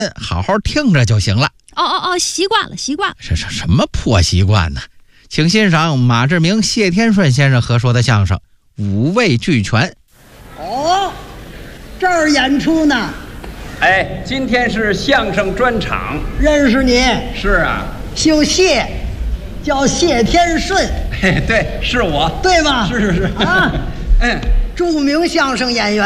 好好听着就行了。 习惯了。 什么破习惯呢？请欣赏马志明、谢天顺先生合说的相声《五味俱全》。 哦，这儿演出呢？ 哎，今天是相声专场。 认识你？ 是啊， 姓谢，叫谢天顺。 嘿，对，是我， 对吧？ 是啊， 著名相声演员。